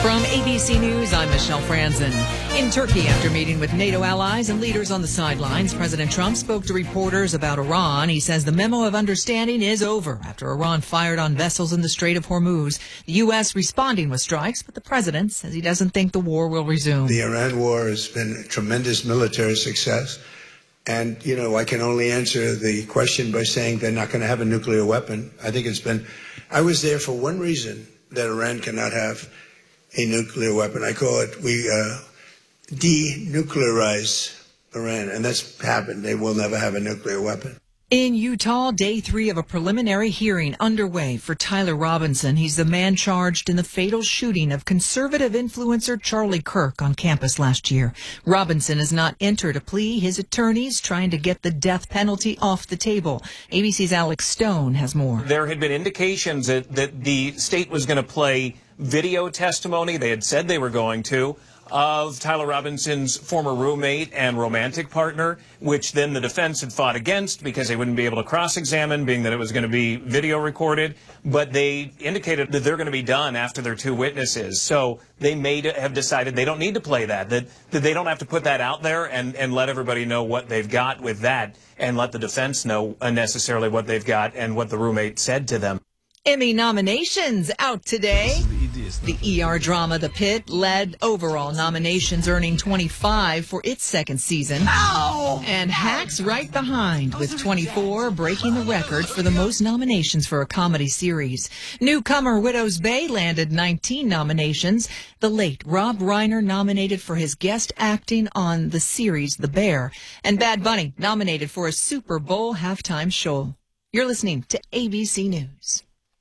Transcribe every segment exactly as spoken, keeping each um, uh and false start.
From A B C News, I'm Michelle Franzen. In Turkey, after meeting with NATO allies and leaders on the sidelines, President Trump spoke to reporters about Iran. He says the memo of understanding is over after Iran fired on vessels in the Strait of Hormuz. The U S responding with strikes, but the president says he doesn't think the war will resume. The Iran war has been a tremendous military success. And, you know, I can only answer the question by saying they're not going to have a nuclear weapon. I think it's been, I was there for one reason, that Iran cannot have a nuclear weapon. I call it, we uh, denuclearize Iran, and that's happened. They will never have a nuclear weapon. In Utah, day three of a preliminary hearing underway for Tyler Robinson. He's the man charged in the fatal shooting of conservative influencer Charlie Kirk on campus last year. Robinson has not entered a plea. His attorneys trying to get the death penalty off the table. A B C's Alex Stone has more. There had been indications that, that the state was going to play video testimony. They had said they were going to, of Tyler Robinson's former roommate and romantic partner, which then the defense had fought against because they wouldn't be able to cross-examine, being that it was going to be video recorded. But they indicated that they're going to be done after their two witnesses. So they may have decided they don't need to play that, that, that they don't have to put that out there and, and let everybody know what they've got with that, and let the defense know unnecessarily what they've got and what the roommate said to them. Emmy nominations out today. The E R drama The Pit led overall nominations, earning twenty-five for its second season. Ow! And Hacks right behind with twenty-four, breaking the record for the most nominations for a comedy series. Newcomer Widow's Bay landed nineteen nominations. The late Rob Reiner nominated for his guest acting on the series The Bear. And Bad Bunny nominated for a Super Bowl halftime show. You're listening to A B C News.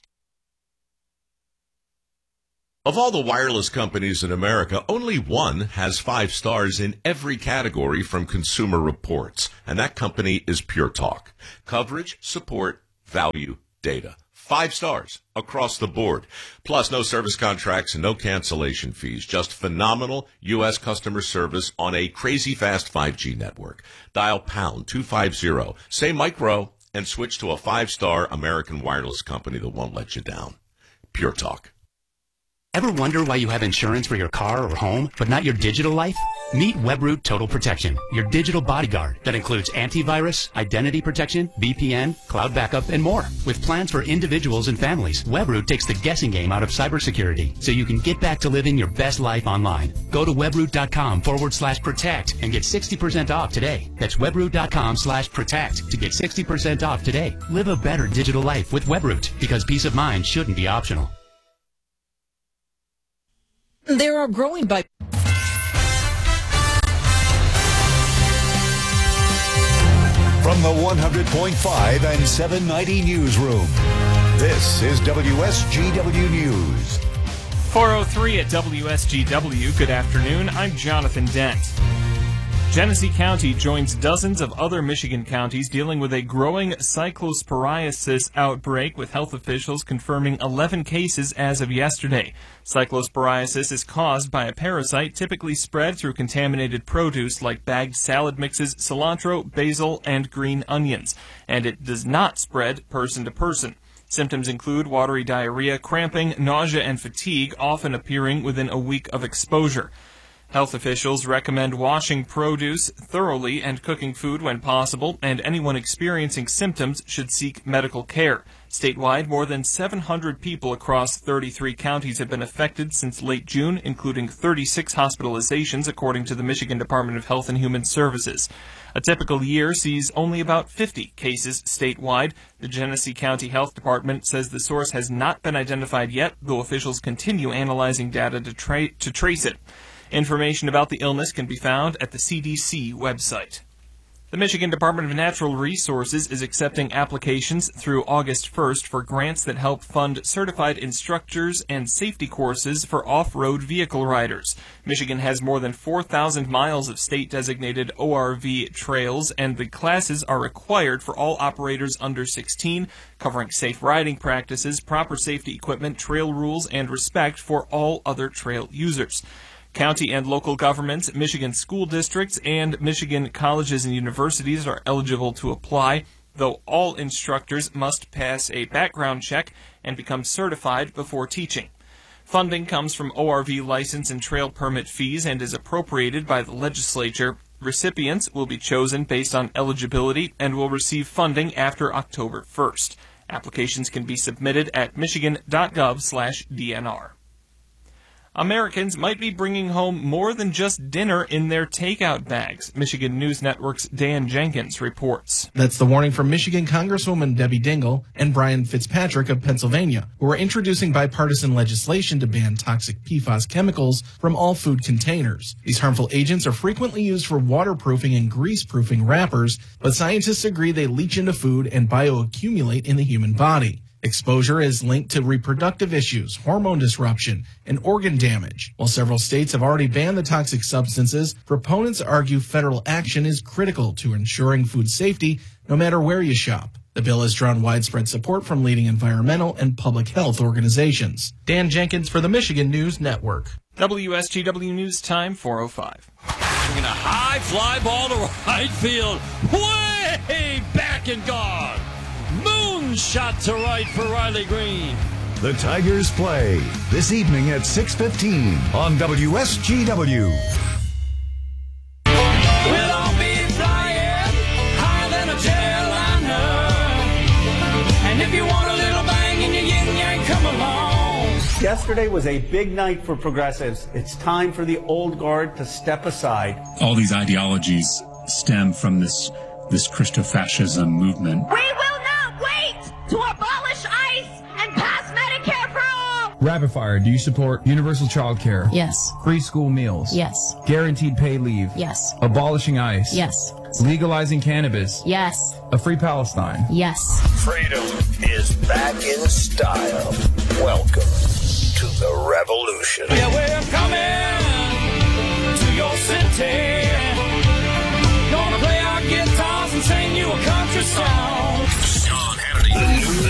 Of all the wireless companies in America, only one has five stars in every category from Consumer Reports, and that company is Pure Talk. Coverage, support, value, data. Five stars across the board. Plus, no service contracts and no cancellation fees. Just phenomenal U S customer service on a crazy fast five G network. Dial pound two fifty, say micro, and switch to a five-star American wireless company that won't let you down. Pure Talk. Ever wonder why you have insurance for your car or home, but not your digital life? Meet Webroot Total Protection, your digital bodyguard that includes antivirus, identity protection, V P N, cloud backup, and more. With plans for individuals and families, Webroot takes the guessing game out of cybersecurity so you can get back to living your best life online. Go to webroot.com forward slash protect and get sixty percent off today. That's webroot.com slash protect to get sixty percent off today. Live a better digital life with Webroot, because peace of mind shouldn't be optional. There are growing by From the one hundred point five and seven ninety newsroom, this is W S G W News. four oh three at W S G W. Good afternoon. I'm Jonathan Dent. Genesee County joins dozens of other Michigan counties dealing with a growing cyclosporiasis outbreak, with health officials confirming eleven cases as of yesterday. Cyclosporiasis is caused by a parasite typically spread through contaminated produce like bagged salad mixes, cilantro, basil, and green onions, and it does not spread person to person. Symptoms include watery diarrhea, cramping, nausea, and fatigue, often appearing within a week of exposure. Health officials recommend washing produce thoroughly and cooking food when possible, and anyone experiencing symptoms should seek medical care. Statewide, more than seven hundred people across thirty-three counties have been affected since late June, including thirty-six hospitalizations, according to the Michigan Department of Health and Human Services. A typical year sees only about fifty cases statewide. The Genesee County Health Department says the source has not been identified yet, though officials continue analyzing data to, tra- to trace it. Information about the illness can be found at the C D C website. The Michigan Department of Natural Resources is accepting applications through August first for grants that help fund certified instructors and safety courses for off-road vehicle riders. Michigan has more than four thousand miles of state-designated O R V trails, and the classes are required for all operators under sixteen, covering safe riding practices, proper safety equipment, trail rules, and respect for all other trail users. County and local governments, Michigan school districts, and Michigan colleges and universities are eligible to apply, though all instructors must pass a background check and become certified before teaching. Funding comes from O R V license and trail permit fees and is appropriated by the legislature. Recipients will be chosen based on eligibility and will receive funding after October first. Applications can be submitted at michigan.gov slash DNR. Americans might be bringing home more than just dinner in their takeout bags. Michigan News Network's Dan Jenkins reports. That's the warning from Michigan Congresswoman Debbie Dingell and Brian Fitzpatrick of Pennsylvania, who are introducing bipartisan legislation to ban toxic P FAS chemicals from all food containers. These harmful agents are frequently used for waterproofing and greaseproofing wrappers, but scientists agree they leach into food and bioaccumulate in the human body. Exposure is linked to reproductive issues, hormone disruption, and organ damage. While several states have already banned the toxic substances, proponents argue federal action is critical to ensuring food safety no matter where you shop. The bill has drawn widespread support from leading environmental and public health organizations. Dan Jenkins for the Michigan News Network. W S G W News Time, four oh five. Bringing a high fly ball to right field, way back and gone. Moonshot to right for Riley Green. The Tigers play this evening at six fifteen on W S G W. We'll all be flying higher than a jetliner. And if you want a little bang in your yin yang, come along. Yesterday was a big night for progressives. It's time for the old guard to step aside. All these ideologies stem from this this Christofascism movement. We will not wait to abolish ICE and pass Medicare for all! Rapid fire, do you support universal child care? Yes. Free school meals? Yes. Guaranteed paid leave? Yes. Abolishing ICE? Yes. Legalizing cannabis? Yes. A free Palestine? Yes. Freedom is back in style. Welcome to the revolution. Yeah, we're coming to your city. Gonna play our guitars and sing you a country song. Sean Hannity.